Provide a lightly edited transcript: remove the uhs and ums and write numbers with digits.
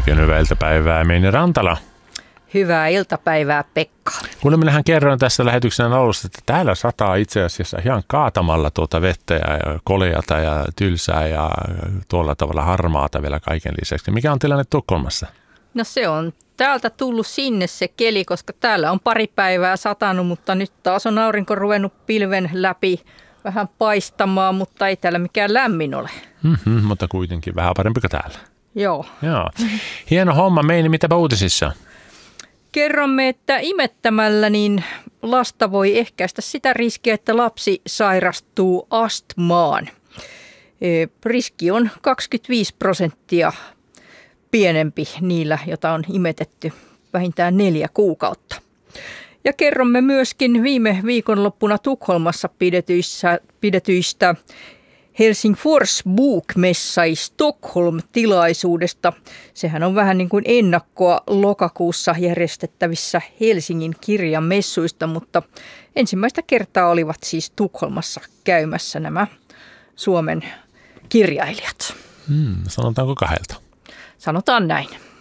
Oikein hyvää iltapäivää, Meini Rantala. Hyvää iltapäivää, Pekka. Kuule, minähän kerroin tässä lähetyksen alussa, että täällä sataa itse asiassa ihan kaatamalla tuota vettä ja koleata ja tylsää ja tuolla tavalla harmaata vielä kaiken lisäksi. Mikä on tilanne Tukholmassa? No se on täältä tullut sinne se keli, koska täällä on pari päivää satanut, mutta nyt taas on aurinko ruvennut pilven läpi vähän paistamaan, mutta ei täällä mikään lämmin ole. Mutta kuitenkin vähän parempi kuin täällä. Joo. Hieno homma, Meini, mitäpä uutisissa? Kerromme, että imettämällä niin lasta voi ehkäistä sitä riskiä, että lapsi sairastuu astmaan. Riski on 25% pienempi niillä, jota on imetetty vähintään 4 kuukautta. Ja kerromme myöskin viime viikonloppuna Tukholmassa pidetyistä Helsingfors Bokmässa i Stockholm-tilaisuudesta. Sehän on vähän niin kuin ennakkoa lokakuussa järjestettävissä Helsingin kirjamessuista, mutta ensimmäistä kertaa olivat siis Tukholmassa käymässä nämä Suomen kirjailijat. Sanotaanko 2? Sanotaan näin.